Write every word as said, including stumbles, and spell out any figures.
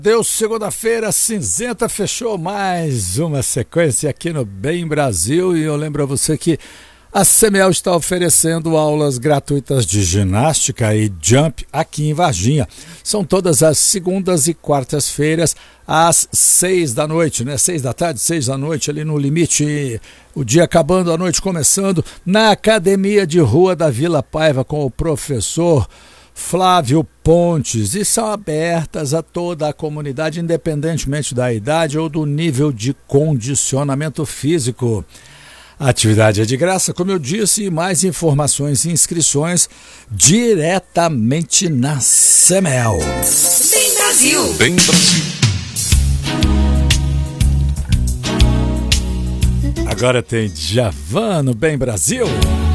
Deu segunda-feira cinzenta, fechou mais uma sequência aqui no Bem Brasil e eu lembro a você que a Semel está oferecendo aulas gratuitas de ginástica e jump aqui em Varginha. São todas as segundas e quartas-feiras às seis da noite, né? Seis da tarde, seis da noite, ali no limite, o dia acabando, a noite começando, na Academia de Rua da Vila Paiva com o professor Flávio Pontes, e são abertas a toda a comunidade, independentemente da idade ou do nível de condicionamento físico. A atividade é de graça, como eu disse, e mais informações e inscrições diretamente na Semel. Bem Brasil! Bem Brasil! Agora tem Djavan no Bem Brasil.